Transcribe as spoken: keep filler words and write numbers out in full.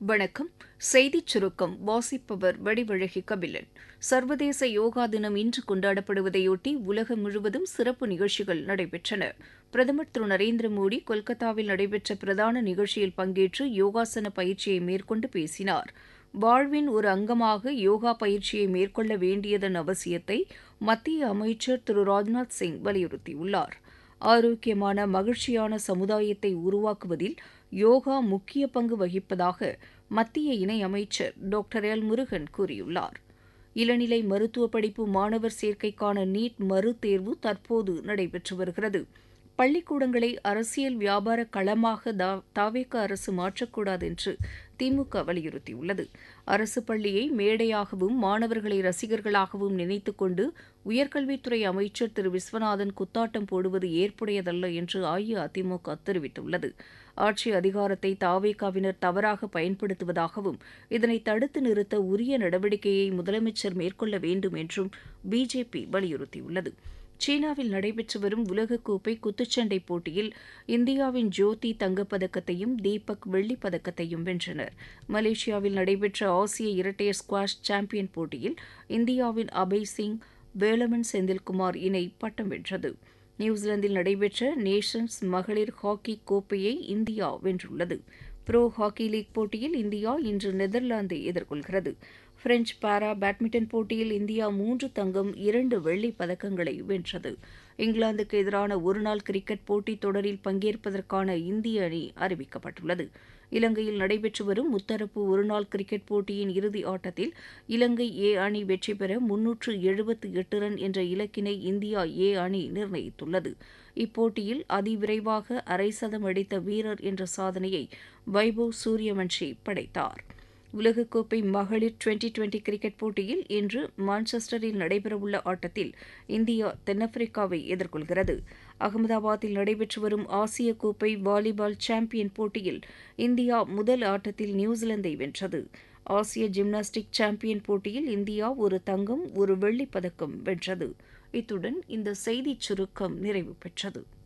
வணக்கம். செய்திச் சுருக்கம் வாசிப்பவர் வடிவழகி கபிலன். சர்வதேச யோகா தினம் இன்று கொண்டாடப்படுவதையொட்டி உலகம் முழுவதும் சிறப்பு நிகழ்ச்சிகள் நடைபெற்றன. பிரதமர் திரு நரேந்திர மோடி கொல்கத்தாவில் நடைபெற்ற பிரதான நிகழ்ச்சியில் பங்கேற்று யோகாசன பயிற்சியை மேற்கொண்டு பேசினார். வாழ்வின் ஒரு அங்கமாக யோகா பயிற்சியை மேற்கொள்ள வேண்டியதன் அவசியத்தை மத்திய அமைச்சர் திரு ராஜ்நாத் சிங் வலியுறுத்தியுள்ளார். ஆரோக்கியமான மகிழ்ச்சியான சமுதாயத்தை உருவாக்குவதில் யோகா முக்கிய பங்கு வகிப்பதாக மத்திய இணையமைச்சர் டாக்டர் எல் முருகன் கூறியுள்ளார். இளநிலை மருத்துவ படிப்பு மாணவர் சேர்க்கைக்கான நீட் மறுதேர்வு தற்போது நடைபெற்று வருகிறது. பள்ளிக்கூடங்களை அரசியல் வியாபார களமாக தாவேக அரசு மாற்றக்கூடாது என்று திமுக வலியுறுத்தியுள்ளது. அரசு பள்ளியை மேடையாகவும் மாணவர்களை ரசிகர்களாகவும் நினைத்துக் கொண்டு உயர்கல்வித்துறை அமைச்சர் திரு விஸ்வநாதன் குத்தாட்டம் போடுவது ஏற்புடையதல்ல என்று அஇஅதிமுக தெரிவித்துள்ளது. ஆட்சி அதிகாரத்தை தாவேகாவினர் தவறாக பயன்படுத்துவதாகவும் இதனை தடுத்து நிறுத்த உரிய நடவடிக்கையை முதலமைச்சர் மேற்கொள்ள வேண்டும் என்றும் பிஜேபி வலியுறுத்தியுள்ளது. சீனாவில் நடைபெற்று வரும் உலகக்கோப்பை குத்துச்சண்டை போட்டியில் இந்தியாவின் ஜோதி தங்கப்பதக்கத்தையும் தீபக் வெள்ளிப் பதக்கத்தையும் வென்றனர். மலேசியாவில் நடைபெற்ற ஆசிய இரட்டையர் ஸ்குவாஷ் சாம்பியன் போட்டியில் இந்தியாவின் அபய் சிங் வேலமன் செந்தில்குமார் இணை பட்டம் வென்றது. நியூசிலாந்தில் நடைபெற்ற நேஷன்ஸ் மகளிர் ஹாக்கி கோப்பையை இந்தியா வென்றுள்ளது. புரோ ஹாக்கி லீக் போட்டியில் இந்தியா இன்று நெதர்லாந்தை எதிர்கொள்கிறது. பிரெஞ்ச் பாரா பேட்மிண்டன் போட்டியில் இந்தியா மூன்று தங்கம் இரண்டு வெள்ளிப் பதக்கங்களை வென்றது. இங்கிலாந்துக்கு எதிரான ஒருநாள் கிரிக்கெட் போட்டித் தொடரில் பங்கேற்பதற்கான இந்திய அணி அறிவிக்கப்பட்டுள்ளது. இலங்கையில் நடைபெற்று வரும் முத்தரப்பு ஒருநாள் கிரிக்கெட் போட்டியின் இறுதி ஆட்டத்தில் இலங்கை ஏ அணி வெற்றி பெற முன்னூற்று எழுபத்து எட்டு ரன் என்ற இலக்கினை இந்தியா ஏ அணி நிர்ணயித்துள்ளது. இப்போட்டியில் அதிவிரைவாக அரை சதம் அடித்த வீரர் என்ற சாதனையை வைபவ் சூரியவன்ஷி படைத்தார். உலகக்கோப்பை மகளிர் டுவெண்டி டுவெண்டி கிரிக்கெட் போட்டியில் இன்று மான்செஸ்டரில் நடைபெறவுள்ள ஆட்டத்தில் இந்தியா தென்னாப்பிரிக்காவை எதிர்கொள்கிறது. அகமதாபாத்தில் நடைபெற்று வரும் ஆசிய கோப்பை வாலிபால் சாம்பியன் போட்டியில் இந்தியா முதல் ஆட்டத்தில் நியூசிலாந்தை வென்றது. ஆசிய ஜிம்னாஸ்டிக் சாம்பியன் போட்டியில் இந்தியா ஒரு தங்கம் ஒரு வெள்ளிப் பதக்கம் வென்றது. இத்துடன் இந்த செய்திச் சுருக்கம் நிறைவு பெற்றது.